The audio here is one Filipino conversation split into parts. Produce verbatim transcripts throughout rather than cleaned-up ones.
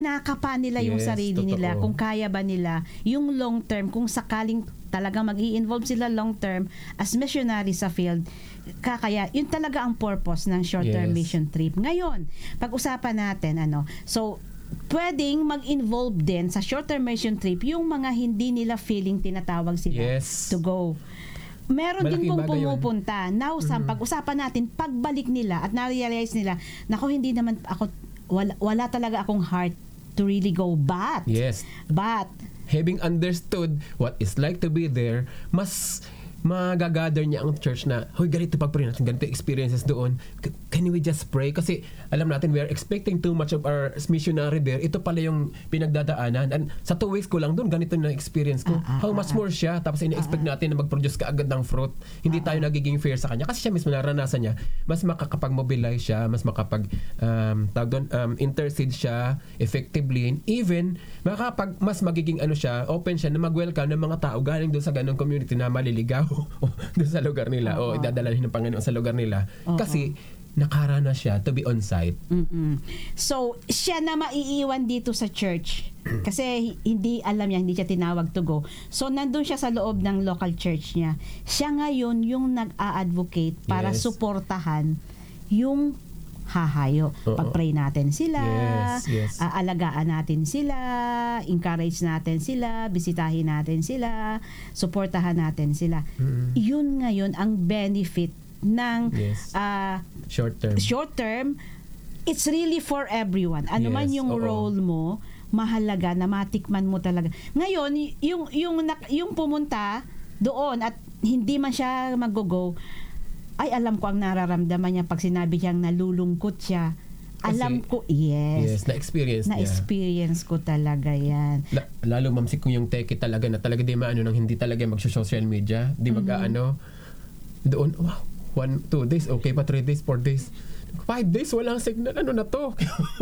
nakapa nila yung Yes, sarili totoo. nila, kung kaya ba nila yung long term, kung sakaling talaga mag-i-involve sila long term as missionary sa field, kakaya, yun talaga ang purpose ng short-term Yes. mission trip. Ngayon, pag-usapan natin, ano, so, pwedeng mag-involve din sa short-term mission trip yung mga hindi nila feeling tinatawag sila Yes. to go. Meron din Malaking pong bagay yun. pumupunta. Now, Sam, Mhm. pag-usapan natin, pagbalik nila at na-realize nila, nako, hindi naman ako, wala, wala talaga akong heart to really go. But, Yes. but, Having understood what it's like to be there, mas magagather niya ang church na, hoy, ganito pag-pray natin, ganito experiences doon. C- Can we just pray? Kasi alam natin, we are expecting too much of our missionary there. Ito pala yung pinagdadaanan. And sa two weeks ko lang doon, ganito na experience ko. Ah, ah, How much ah, more siya? Tapos ina-expect natin na mag-produce ka agad ng fruit. Hindi tayo nagiging fair sa kanya. Kasi siya mismo naranasan niya. Mas makakapag-mobilize siya, mas makapag um, tawag doon, um, intercede siya effectively. And even, makakapag, mas magiging ano siya, open siya na mag-welcome ng mga tao galing doon sa ganong community na maliligaw doon sa lugar nila o Oo. idadalahin ng Panginoon sa lugar nila. Oo. Kasi nakarana siya to be on site. mm-mm. So, siya na maiiwan dito sa church kasi hindi alam niya, hindi siya tinawag to go. So, nandun siya sa loob ng local church niya. Siya ngayon yung nag-a-advocate para Yes. suportahan yung hahayo. Oo. Pag-pray natin sila, Yes, yes. ah, alagaan natin sila, encourage natin sila, bisitahin natin sila, suportahan natin sila. Mm. Yun ngayon ang benefit ng Yes. ah, Short term. short term. It's really for everyone. Ano man Yes, yung oo. role mo, mahalaga na matikman mo talaga. Ngayon, y- yung yung nak- yung pumunta doon at hindi man siya mag-go, ay alam ko ang nararamdaman niya pag sinabi niyang nalulungkot siya. Alam Kasi- ko, yes. Yes, na-experience niya. Na-experience ko talaga yan. La- lalo mamsik kung yung teke talaga na talaga di maano nang hindi talaga mag-social media, di mag-ano, doon, wow, one, two days, okay pa, three days, four days, five days, walang signal, ano na to?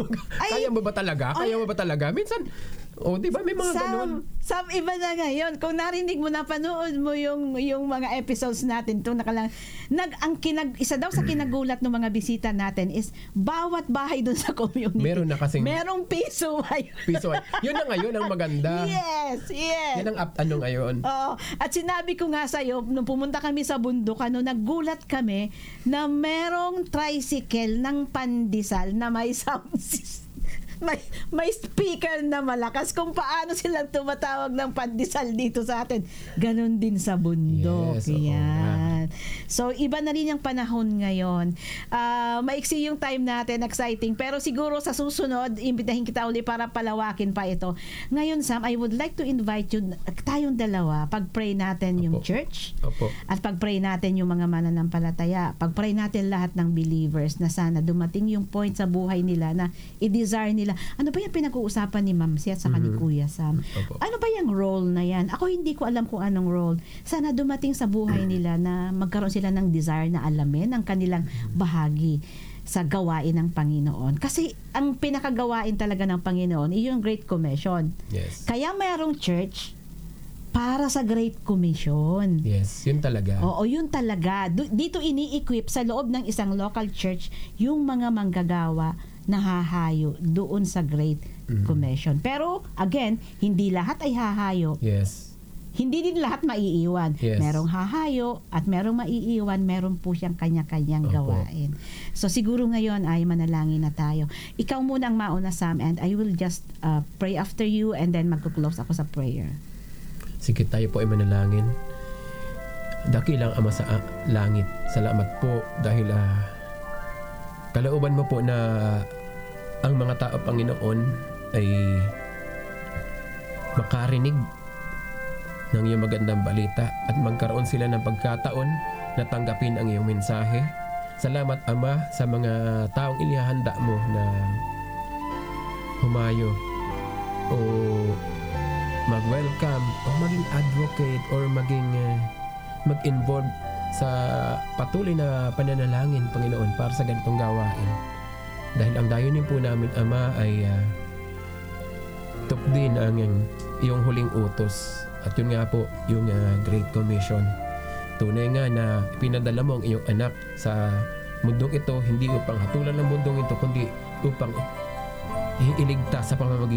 Ay, Kaya mo ba talaga? Kaya mo ba talaga? Minsan, oh, di ba, may mga ganun. Sam, Sam, iba na ngayon. Kung narinig mo, napanood mo yung yung mga episodes natin, itong nakalang, nag, ang kinag, isa daw sa kinagulat ng mga bisita natin is, bawat bahay dun sa community. Meron na kasing Merong piso ngayon. piso. Yun na ngayon ang maganda. Yes, yes. Yan ang up, ano ngayon. Oo. At sinabi ko nga sa'yo, nung pumunta kami sa bundok, ano, naggulat kami na merong tricycle ng pandesal na may sound system. May, may speaker na malakas kung paano silang tumatawag ng pandesal dito sa atin. Ganon din sa bundok. Yes, oo, Yan. So, iba na rin yung panahon ngayon. Ah, maiksi yung time natin, exciting. Pero siguro sa susunod, imbitahin kita uli para palawakin pa ito. Ngayon, Sam, I would like to invite you, tayong dalawa, pag-pray natin yung Opo. church. Opo. At pag-pray natin yung mga mananampalataya, pag-pray natin lahat ng believers na sana dumating yung point sa buhay nila na i-desire nila. Ano ba yung pinag-uusapan ni Ma'am Sia at saka ni Mhm. Kuya Sam? Opo. Ano ba yung role na yan? Ako hindi ko alam kung anong role. Sana dumating sa buhay nila na magkaroon sila ng desire na alamin ang kanilang bahagi sa gawain ng Panginoon. Kasi ang pinakagawain talaga ng Panginoon ay yung Great Commission. Yes. Kaya mayroong church para sa Great Commission. Yes, yun talaga. Oo, yun talaga. Du- Dito ini-equip sa loob ng isang local church yung mga manggagawa na hahayo doon sa Great Mhm. Commission. Pero, again, hindi lahat ay hahayo. Yes. Hindi din lahat maiiwan. Yes. Merong hahayo at merong maiiwan, meron po siyang kanya-kanyang Opo. gawain. So, siguro ngayon ay manalangin na tayo. Ikaw muna ang mauna, Sam, and I will just uh, pray after you and then magkuklose ako sa prayer. Sige, tayo po ay manalangin. Dakilang Ama sa ah, langit, salamat po dahil ah, kalooban mo po na ang mga tao, Panginoon, ay makarinig ng iyong magandang balita at magkaroon sila ng pagkataon na tanggapin ang iyong mensahe. Salamat, Ama, sa mga taong inihahanda mo na humayo o mag-welcome o maging advocate or maging uh, mag-involve sa patuloy na pananalangin, Panginoon, para sa ganitong gawain. Dahil ang dayunin po namin, Ama, ay uh, tukdin ang iyong huling utos. At yun nga po, yung uh, Great Commission. Tunay nga na pinadala mo ang iyong anak sa mundong ito, hindi upang hatulan ng mundong ito, kundi upang i- iligtas sa pamamagitan